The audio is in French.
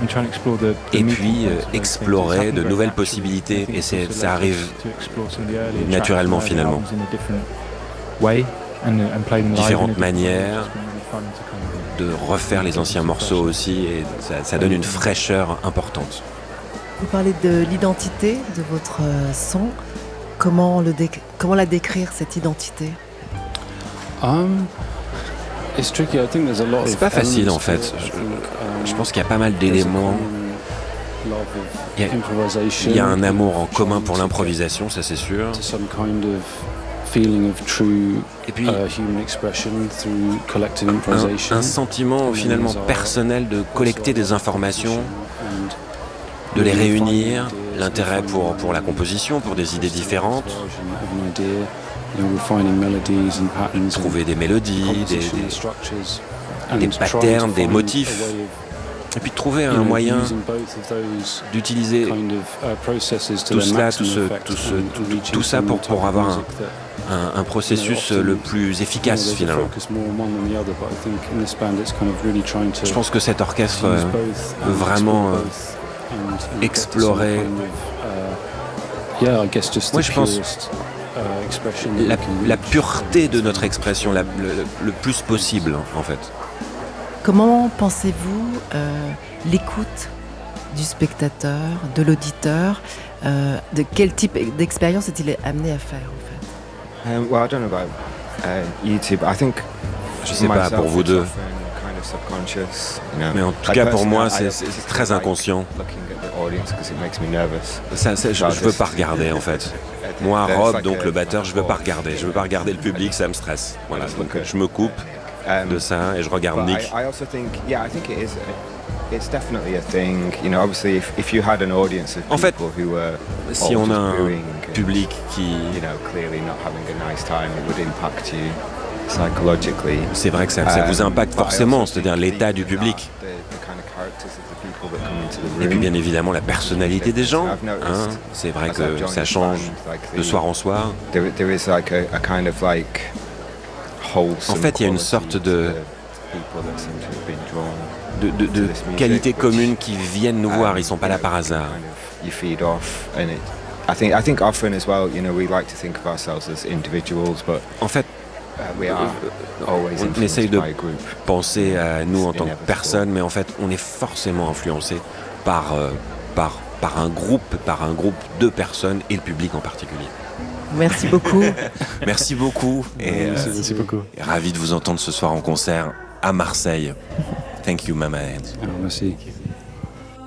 et puis explorer de nouvelles possibilités. Et ça arrive naturellement finalement. Différentes manières de refaire les anciens morceaux aussi, et ça donne une fraîcheur importante. Vous parlez de l'identité de votre son. Comment la décrire, cette identité? C'est pas facile en fait. Je pense qu'il y a pas mal d'éléments. Il y a un amour en commun pour l'improvisation, ça c'est sûr. Et puis un sentiment finalement personnel de collecter des informations, de les réunir, l'intérêt pour la composition, pour des idées différentes, trouver des mélodies, des patterns, des motifs, et puis trouver un moyen d'utiliser tout cela, tout ça pour avoir un processus le plus efficace finalement. Je pense que cet orchestre veut vraiment explorer. Moi je pense la pureté de notre expression, le plus possible en fait. Comment pensez-vous l'écoute du spectateur, de l'auditeur? De quel type d'expérience est-il amené à faire en fait? Well, I don't know about YouTube. I think je sais pas pour vous deux, mais en tout cas pour moi c'est très inconscient. Je veux pas regarder en fait. Moi, Rob, donc le batteur, je veux pas regarder. Je veux pas regarder le public, ça me stresse. Voilà, donc je me coupe de ça et je regarde Nick. En fait, si on a un public qui... C'est vrai que ça vous impacte forcément, c'est-à-dire l'état du public. Et puis bien évidemment la personnalité des gens, hein. C'est vrai que ça change de soir en soir. En fait, il y a une sorte de qualité commune qui viennent nous voir, ils ne sont pas là par hasard. En fait, on essaye de penser à nous en tant que personne, mais en fait, on est forcément influencé par un groupe de personnes et le public en particulier. Merci beaucoup. Merci beaucoup. Merci beaucoup. Et ravi de vous entendre ce soir en concert à Marseille. Thank you, Mama Hands. Merci.